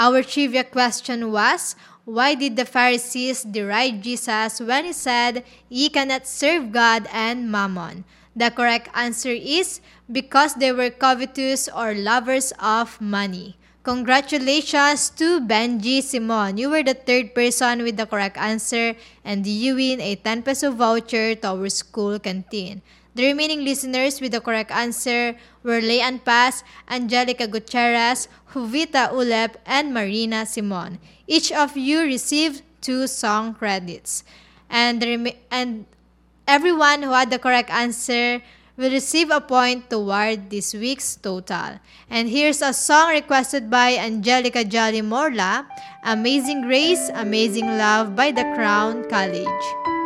Our trivia question was, why did the Pharisees deride Jesus when he said, "Ye cannot serve God and mammon"? The correct answer is because they were covetous or lovers of money. Congratulations to Benji Simon. You were the third person with the correct answer and you win a 10 peso voucher to our school canteen. The remaining listeners with the correct answer were Leanne Paz, Angelica Gutierrez, Juvita Ulep, and Marina Simon. Each of you received 2 song credits. And everyone who had the correct answer will receive a point toward this week's total. And here's a song requested by Angelica Jolly Morla, Amazing Grace, Amazing Love by The Crown College.